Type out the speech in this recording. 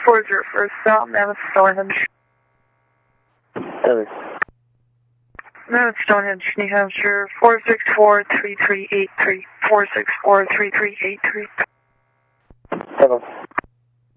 404 South Mammoth Stonehenge. Seven. Mammoth Stonehenge, New Hampshire, 464-3383. 464-3383. 7.